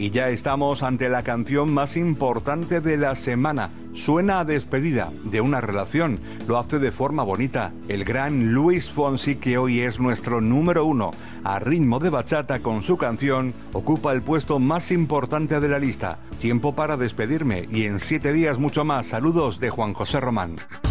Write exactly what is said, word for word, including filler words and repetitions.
Y ya estamos ante la canción más importante de la semana. Suena a despedida de una relación. Lo hace de forma bonita el gran Luis Fonsi, que hoy es nuestro número uno. A ritmo de bachata, con su canción, ocupa el puesto más importante de la lista. Tiempo para despedirme y en siete días mucho más. Saludos de Juan José Román.